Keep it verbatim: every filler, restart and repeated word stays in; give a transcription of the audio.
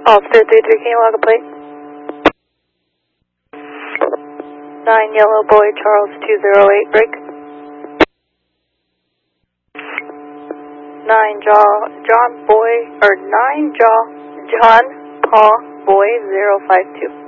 Officer three three, can you log a plate? nine Yellow Boy Charles two zero eight, break. nine Jaw, John Boy, or nine Jaw, John Paul Boy zero five two.